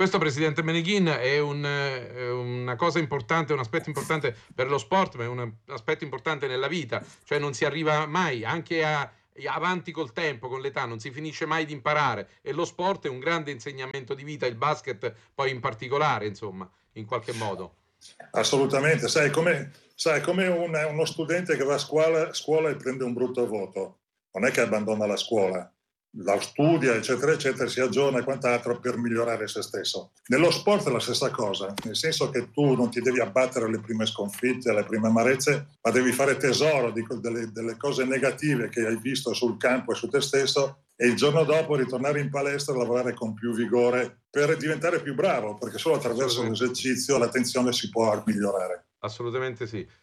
Questo, Presidente Meneghin, è una cosa importante, un aspetto importante per lo sport, ma è un aspetto importante nella vita, cioè non si arriva mai, anche avanti col tempo, con l'età, non si finisce mai di imparare, e lo sport è un grande insegnamento di vita, il basket poi in particolare, insomma, in qualche modo. Assolutamente, sai, come uno studente che va a scuola e prende un brutto voto, non è che abbandona la scuola, la studia, eccetera, eccetera, si aggiorna e quant'altro per migliorare se stesso. Nello sport è la stessa cosa, nel senso che tu non ti devi abbattere alle prime sconfitte, alle prime amarezze, ma devi fare tesoro delle cose negative che hai visto sul campo e su te stesso, e il giorno dopo ritornare in palestra e lavorare con più vigore per diventare più bravo, perché solo attraverso Assolutamente sì. l'esercizio l'attenzione si può migliorare. Assolutamente sì.